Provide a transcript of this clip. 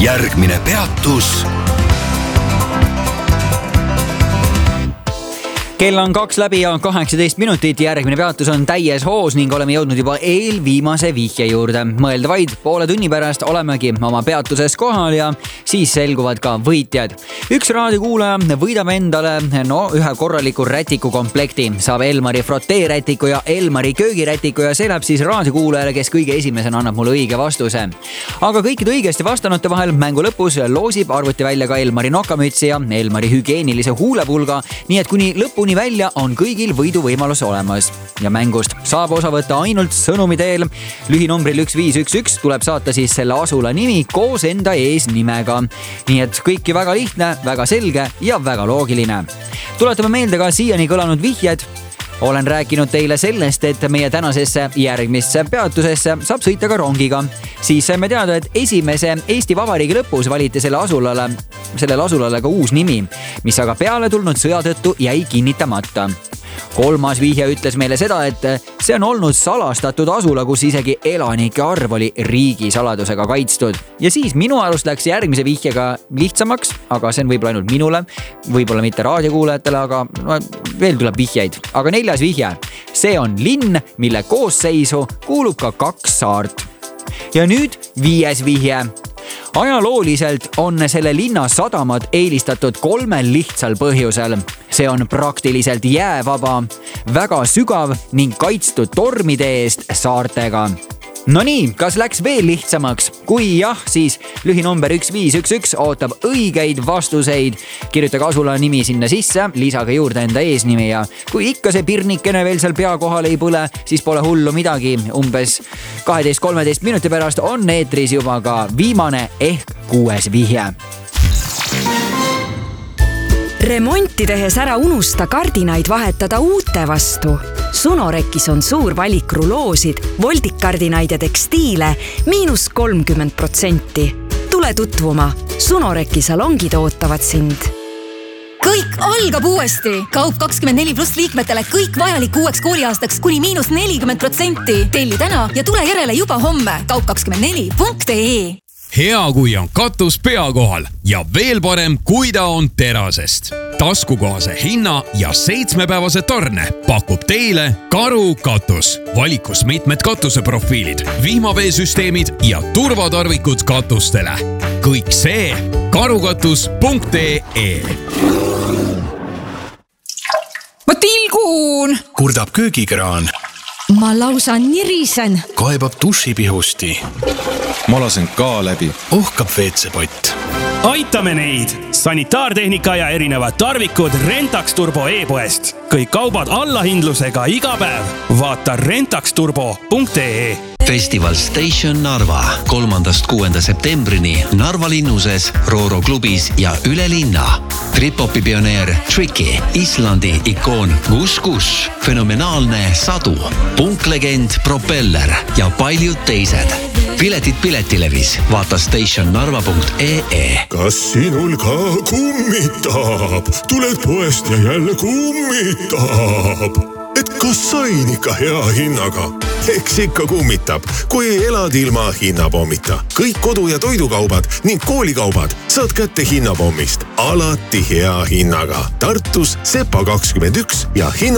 Järgmine peatus. Kell on 2 läbi ja 18 minutit. Järgmine peatus on täies hoos ning oleme jõudnud juba eelviimase vihje juurde. Mõelda vaid, poole tunni pärast olemegi oma peatuses kohal ja siis selguvad ka võitjad. Üks raadiokuulaja võidab endale ühe korraliku rätiku komplekti. Saab Elmari frotee-rätiku ja Elmari köögirätiku ja see läheb siis raadiokuulajale, kes kõige esimesena annab mulle õige vastuse. Aga kõikide õigesti vastanute vahel mängu lõpus loosib arvuti välja ka Elmari nokamütsi ja Elmari hügieenilise huulepulga, nii et kuni lõpuni välja on kõigil võiduvõimalus olemas. Ja mängust saab osa võtta ainult sõnumi teel. Lühinumbril 1511 tuleb saata siis selle asula nimi koos enda eesnimega. Nii et kõiki väga lihtne, väga selge ja väga loogiline. Tuletame meelde ka siiani kõlanud vihjed. Olen rääkinud teile sellest, et meie tänasesse järgmisse peatusesse saab sõita ka rongiga. Siis saime teada, et esimese Eesti Vabariigi lõpus valiti sellele asulale ka uus nimi, mis aga peale tulnud sõja tõttu jäi kinnitamata. Kolmas vihje ütles meile seda, et see on olnud salastatud asula, kus isegi elanike arv oli riigi saladusega kaitstud. Ja siis minu arust läks järgmise vihjega lihtsamaks, aga see on võib-olla ainult minule, võib-olla mitte raadiokuulajatele, aga veel tuleb vihjeid. Aga 4. vihje. See on linn, mille koosseisu kuulub ka 2 saart. Ja nüüd 5. vihje. Ajalooliselt on selle linna sadamad eelistatud 3 lihtsal põhjusel. See on praktiliselt jäävaba, väga sügav ning kaitstud tormide eest saartega. No nii, kas läks veel lihtsamaks? Kui jah, siis lühinumber 1511 ootab õigeid vastuseid. Kirjutage asula nimi sinna sisse, lisage juurde enda eesnimi ja kui ikka see pirnikene veel seal pea kohal ei põle, siis pole hullu midagi. Umbes 12-13 minuti pärast on eetris juba ka viimane ehk 6. vihje. Remonti tehes ära unusta kardinaid vahetada uute vastu. Sunorekis on suur valik ruloosid, voldikkardinaid ja tekstiile –30%. Tule tutvuma. Sunoreki salongid ootavad sind. Kõik algab uuesti. Kaup 24+ liikmetele kõik vajalik uueks kooliaastaks kuni –40%. Telli täna ja tule järele juba homme. Kaup24.ee. Hea, kui on katus pea kohal ja veel parem, kui ta on terasest. Taskukohase hinna ja 7-päevase tarne pakub teile Karu katus. Valikus mitmed katuseprofiilid, vihmaveesüsteemid ja turvatarvikud katustele. Kõik see karukatus.ee. Ma tilgun! Kurdab köögikraan. Ma lausa nirisen. Kaebab dušipihusti. Ma lasen ka läbi. Ohkab WC-pott. Aitame neid! Sanitaartehnika ja erinevad tarvikud Rentax Turbo e-poest. Kõik kaubad allahindlusega iga päev. Vaata rentaxturbo.ee. Festival Station Narva 3.–6. septembrini Narva linnuses, Rooro klubis ja üle linna. Trip-hopi pioneer Tricky, Islandi ikoon Gus, fenomenaalne Sadu, punklegend Propeller ja paljud teised. Piletid Piletilevis. Vaata stationnarva.ee. Kas sinul ka kummitab? Tuled poest ja jälle kummitab. Et kas sain ikka hea hinnaga? Eks ikka kummitab, kui elad ilma hinnapommita. Kõik kodu- ja toidukaubad ning koolikaubad saad kätte hinnapommist. Alati hea hinnaga. Tartus Sepa 21 ja hinnapommist.